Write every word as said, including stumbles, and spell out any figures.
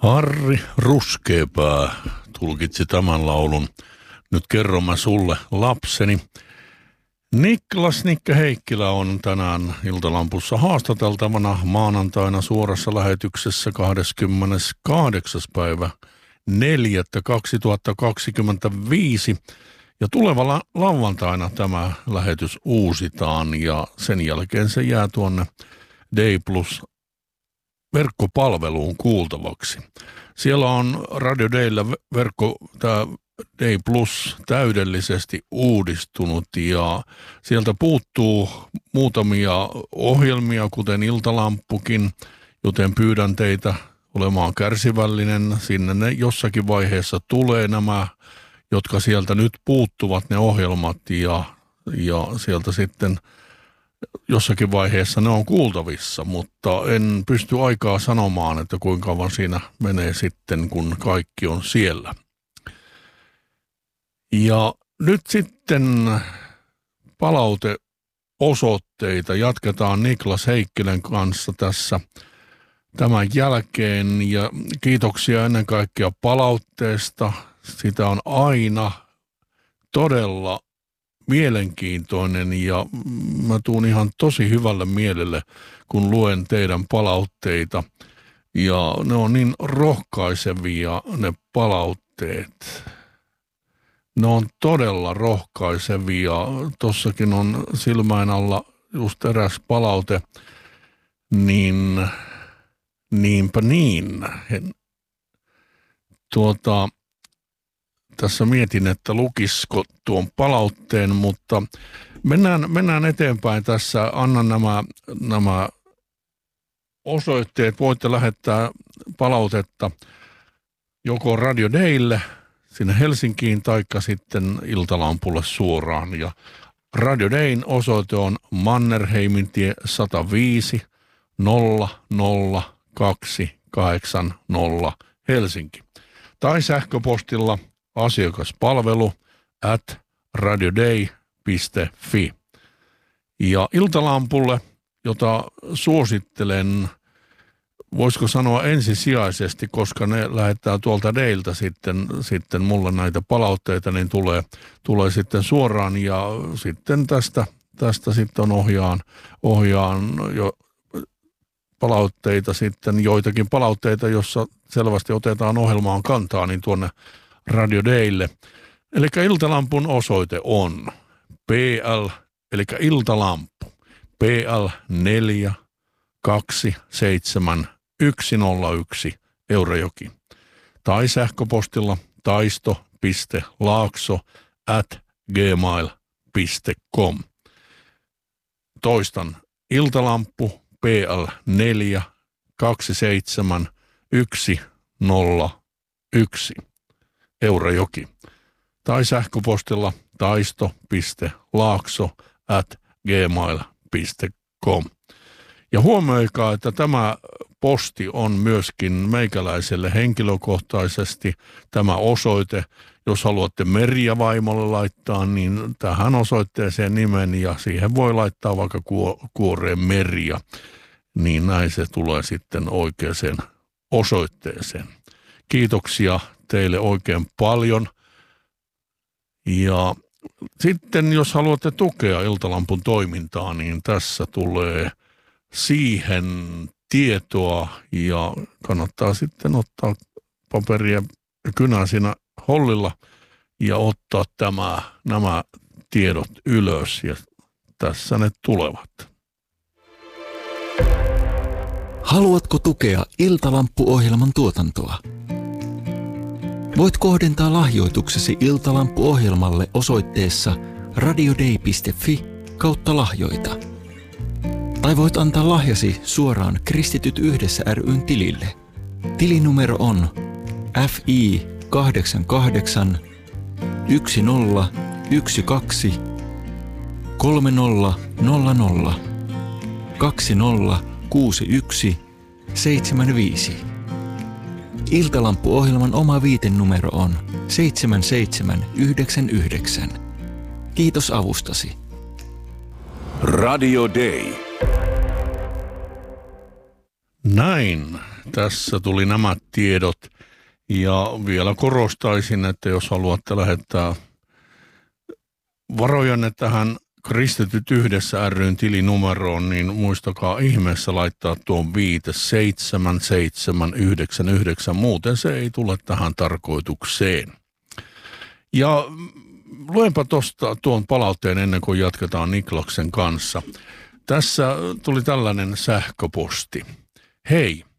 Harri Ruskeapää tulkitsi tämän laulun. Nyt kerron mä sulle lapseni. Niklas Nikke Heikkilä on tänään Iltalampussa haastateltavana maanantaina suorassa lähetyksessä kahdeskymmeneskahdeksas päivä neljättä kaksituhattakaksikymmentäviisi. Ja tulevalla lauantaina tämä lähetys uusitaan ja sen jälkeen se jää tuonne Day Plus verkkopalveluun kuultavaksi. Siellä on Radio Dayllä verkko, tämä Day Plus täydellisesti uudistunut ja sieltä puuttuu muutamia ohjelmia, kuten Iltalampukin, joten pyydän teitä olemaan kärsivällinen. Sinne ne jossakin vaiheessa tulee nämä, jotka sieltä nyt puuttuvat, ne ohjelmat ja, ja sieltä sitten jossakin vaiheessa ne on kuultavissa, mutta en pysty aikaa sanomaan, että kuinka kauan siinä menee sitten, kun kaikki on siellä. Ja nyt sitten palauteosoitteita jatketaan Niklas Heikkilän kanssa tässä tämän jälkeen ja kiitoksia ennen kaikkea palautteesta. Sitä on aina todella mielenkiintoinen ja mä tuun ihan tosi hyvälle mielelle, kun luen teidän palautteita. Ja ne on niin rohkaisevia ne palautteet. Ne on todella rohkaisevia. Tossakin on silmäin alla just eräs palaute, niin niinpä niin. Tuota... Tässä mietin, että lukisko tuon palautteen, mutta mennään, mennään eteenpäin tässä. Annan nämä, nämä osoitteet. Voitte lähettää palautetta joko Radio Daylle sinne Helsinkiin taikka sitten Iltalampulle suoraan. Ja Radio Dayn osoite on Mannerheimintie sata viisi nolla nolla kaksi kahdeksan nolla Helsinki. Tai sähköpostilla asiakaspalvelu at radioday piste fi. Ja Iltalampulle, jota suosittelen, voisiko sanoa ensisijaisesti, koska ne lähettää tuolta Dayltä sitten, sitten mulle näitä palautteita, niin tulee, tulee sitten suoraan ja sitten tästä, tästä sitten ohjaan, ohjaan jo palautteita sitten, joitakin palautteita, jossa selvästi otetaan ohjelmaan kantaa, niin tuonne Radio Daylle. Eli Iltalampun osoite on P L, eli Iltalampu, P L neljä kaksi seitsemän yksi nolla yksi Eurajoki. Tai sähköpostilla taisto piste laakso at gmail piste com. Toistan, Iltalampu, P L neljä kaksi seitsemän yksi nolla yksi Eurajoki. Tai sähköpostilla taisto piste laakso at gmail piste com. Ja huomioikaa, että tämä posti on myöskin meikäläiselle henkilökohtaisesti tämä osoite. Jos haluatte Merja vaimolle laittaa, niin tähän osoitteeseen nimen ja siihen voi laittaa vaikka kuoreen Merja. Niin näin se tulee sitten oikeaan osoitteeseen. Kiitoksia teille oikein paljon. Ja sitten jos haluatte tukea Iltalampun toimintaa, niin tässä tulee siihen tietoa ja kannattaa sitten ottaa paperia ja kynää siinä hollilla ja ottaa tämä, nämä tiedot ylös ja tässä ne tulevat. Haluatko tukea Iltalampu-ohjelman tuotantoa? Voit kohdentaa lahjoituksesi Iltalampu-ohjelmalle osoitteessa radioday piste fi kautta lahjoita. Tai voit antaa lahjasi suoraan Kristityt yhdessä ry:n tilille. Tilinumero on F I kahdeksan kahdeksan yksi nolla yksi kaksi kolme nolla nolla nolla kaksi nolla kuusi yksi seitsemän viisi. Iltalampu-ohjelman oma viitenumero on seitsemän seitsemän yhdeksän yhdeksän. Kiitos avustasi. Radio Day. Näin. Tässä tuli nämä tiedot ja vielä korostaisin, että jos haluatte lähettää varojanne tähän Kristityt yhdessä ry:n tilinumeroon, niin muistakaa ihmeessä laittaa tuon viite seitsemän seitsemän yhdeksän yhdeksän, muuten se ei tule tähän tarkoitukseen. Ja luenpa tuosta tuon palautteen ennen kuin jatketaan Niklaksen kanssa. Tässä tuli tällainen sähköposti. Hei,